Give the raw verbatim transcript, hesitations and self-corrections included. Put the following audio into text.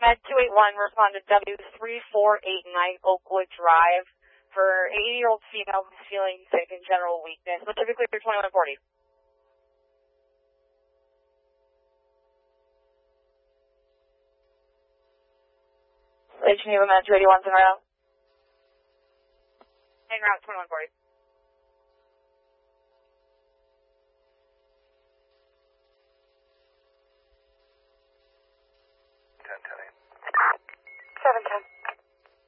Med two eight one, respond to W three four eight nine Oakwood Drive for an eighty-year-old female who's feeling sick and general weakness, specifically for twenty-one forty. Geneva Med two eighty-one's en route. En route, twenty-one forty.